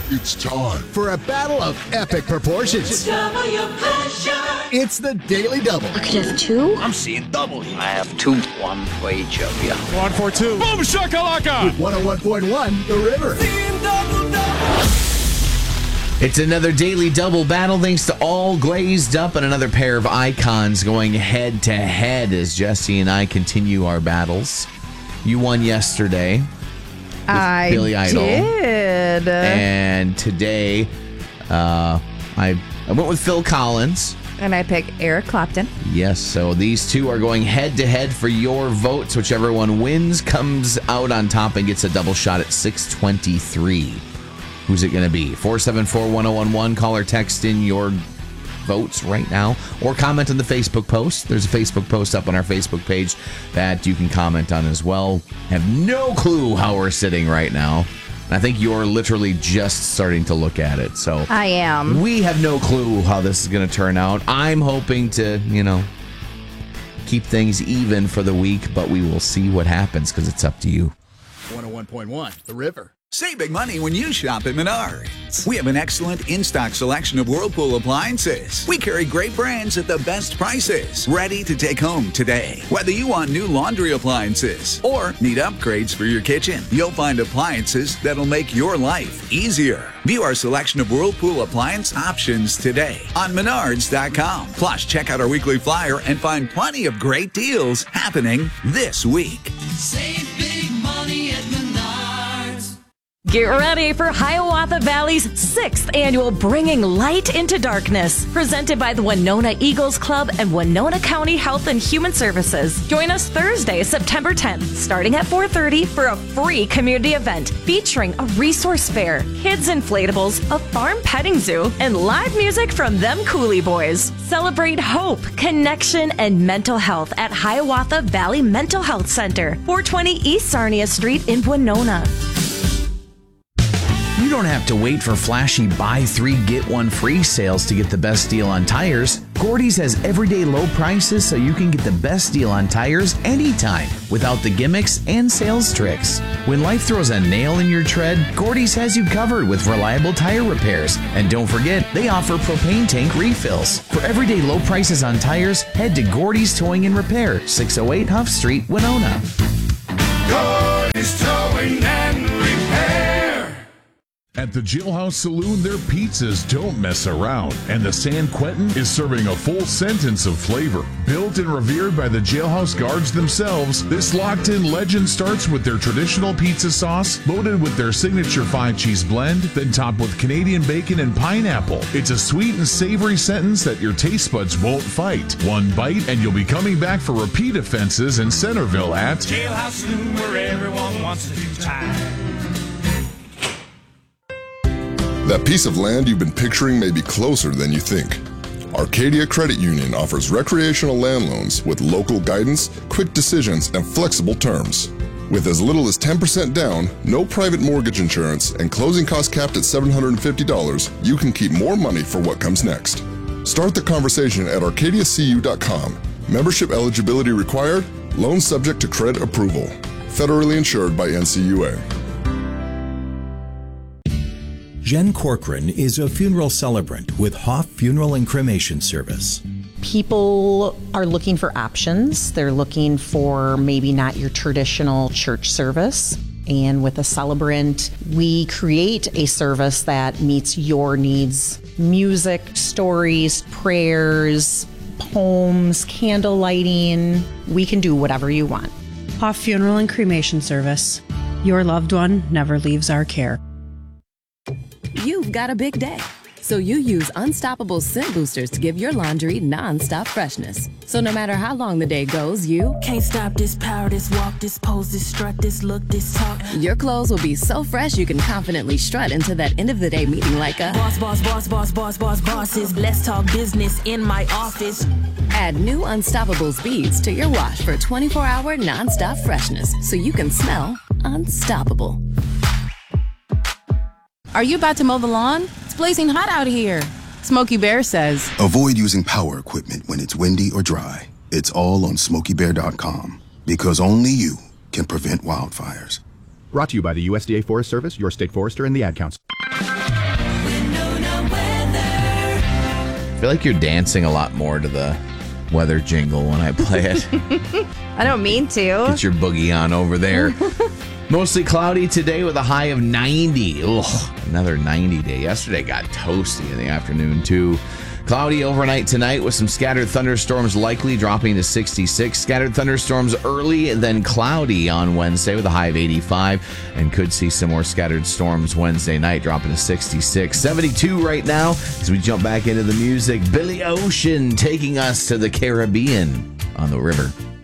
It's time for a battle of epic proportions. Double your pleasure. It's the Daily Double. I could have two. I'm seeing double here. I have two. One for each of you. 1 for 2. Boom shakalaka! With 101.1 The River. Seeing double, double. It's another Daily Double battle thanks to All Glazed Up and another pair of icons going head to head as Jesse and I continue our battles. You won yesterday. I Billy Idol. did. And today, I went with Phil Collins. And I picked Eric Clapton. Yes, so these two are going head-to-head for your votes. Whichever one wins comes out on top and gets a double shot at 623. Who's it going to be? 474-1011. Call or text in your votes right now. Or comment on the Facebook post. There's a Facebook post up on our Facebook page that you can comment on as well. Have no clue how we're sitting right now. And I think you're literally just starting to look at it. So I am. We have no clue how this is going to turn out. I'm hoping to, keep things even for the week, but we will see what happens because it's up to you. 101.1 The River. Save big money when you shop at Menards. We have an excellent in-stock selection of Whirlpool appliances. We carry great brands at the best prices, ready to take home today. Whether you want new laundry appliances or need upgrades for your kitchen, you'll find appliances that'll make your life easier. View our selection of Whirlpool appliance options today on Menards.com. Plus, check out our weekly flyer and find plenty of great deals happening this week. Save big money at Menards. Get ready for Hiawatha Valley's 6th annual Bringing Light into Darkness, presented by the Winona Eagles Club and Winona County Health and Human Services. Join us Thursday, September 10th, starting at 4:30 for a free community event featuring a resource fair, kids inflatables, a farm petting zoo, and live music from them Coolie Boys. Celebrate hope, connection, and mental health at Hiawatha Valley Mental Health Center, 420 East Sarnia Street in Winona. You don't have to wait for flashy buy 3 get 1 free sales to get the best deal on tires. Gordy's has everyday low prices so you can get the best deal on tires anytime without the gimmicks and sales tricks. When life throws a nail in your tread, Gordy's has you covered with reliable tire repairs. And don't forget, they offer propane tank refills. For everyday low prices on tires, head to Gordy's Towing and Repair, 608 Huff Street, Winona. Gordy's Towing and Repair. At the Jailhouse Saloon, their pizzas don't mess around, and the San Quentin is serving a full sentence of flavor. Built and revered by the jailhouse guards themselves, this locked-in legend starts with their traditional pizza sauce, loaded with their signature 5-cheese blend, then topped with Canadian bacon and pineapple. It's a sweet and savory sentence that your taste buds won't fight. One bite, and you'll be coming back for repeat offenses in Centerville at Jailhouse Saloon, where everyone wants to do time. That piece of land you've been picturing may be closer than you think. Arcadia Credit Union offers recreational land loans with local guidance, quick decisions, and flexible terms. With as little as 10% down, no private mortgage insurance, and closing costs capped at $750, you can keep more money for what comes next. Start the conversation at arcadiacu.com. Membership eligibility required. Loan subject to credit approval. Federally insured by NCUA. Jen Corcoran is a funeral celebrant with Hoff Funeral and Cremation Service. People are looking for options. They're looking for maybe not your traditional church service. And with a celebrant, we create a service that meets your needs. Music, stories, prayers, poems, candle lighting. We can do whatever you want. Hoff Funeral and Cremation Service. Your loved one never leaves our care. You've got a big day, so you use Unstoppable Scent Boosters to give your laundry non-stop freshness. So no matter how long the day goes, you can't stop this power, this walk, this pose, this strut, this look, this talk. Your clothes will be so fresh you can confidently strut into that end of the day meeting like a bosses. Let's talk business in my office. Add new Unstoppable beads to your wash for 24-hour non-stop freshness so you can smell unstoppable. Are you about to mow the lawn? It's blazing hot out here. Smokey Bear says, avoid using power equipment when it's windy or dry. It's all on SmokeyBear.com because only you can prevent wildfires. Brought to you by the USDA Forest Service, your state forester, and the Ad Council. I feel like you're dancing a lot more to the weather jingle when I play it. I don't mean to. Get your boogie on over there. Mostly cloudy today with a high of 90. Ugh, another 90 day. Yesterday got toasty in the afternoon, too. Cloudy overnight tonight with some scattered thunderstorms likely, dropping to 66. Scattered thunderstorms early, then cloudy on Wednesday with a high of 85. And could see some more scattered storms Wednesday night, dropping to 66. 72 right now as we jump back into the music. Billy Ocean taking us to the Caribbean on the river.